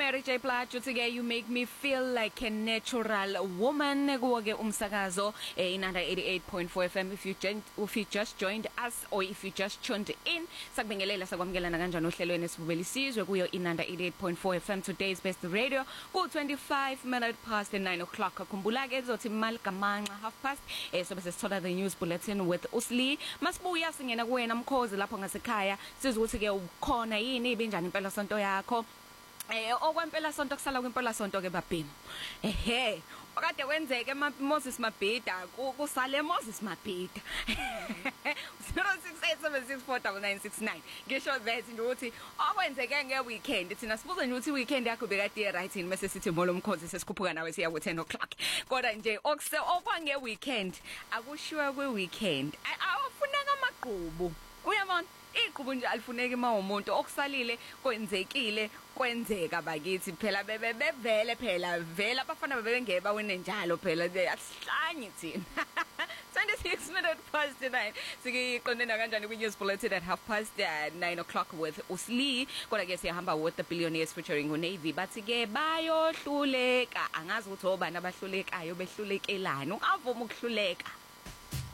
Mary J Blige uthi-ke you make me feel like a natural woman kuwo-ke umsakazo inanda 88.4 FM if you just joined us or if you just tuned in sakubingelela sakwamukelana kanjani ohlelweni esibubela isizwe kuyo inanda 88.4 FM today's best radio ku 25 minutes past 9 o'clock khumbula-ke ezothi maligamanxa 1:30 sobe sesithola the news bulletin with Usli masibuya singena kuwena mkhozi lapho ngasekhaya sizwe ukuthi-ke ukhona yini ibinjani impela sonto yakho okwempela sonto kusala kwempela sonto ke babhemu okade kwenzeke Moses Mabhida kusale Moses Mabhida 0687649969 ngisho that ukuthi okwenzeke ngeweekend thina sibuza nje ukuthi weekend yakho bekade right yini bese sithi molo mkhozi sesikhuphuka nawe siya ku 10 o'clock kodwa nje okwange weekend akushiwe kwe weekend awufuneka amagqubu uyabona iqhubu nje alifuneki umuntu okusalile kwenzekile kwenzeka bakithi phela bevele phela vela abafana bebengeba wena njalo phela asihlanyi thina 26 minutes past 9 sikiqondena kanjani kwi news bulletin at 9:30 o'clock with Usli kodwa ke siyahamba with the billionaires featuring uNavy bathi ke bayohluleka angazi ukuthi obani abahlulekayo behlulekelana ungavuma ukuhluleka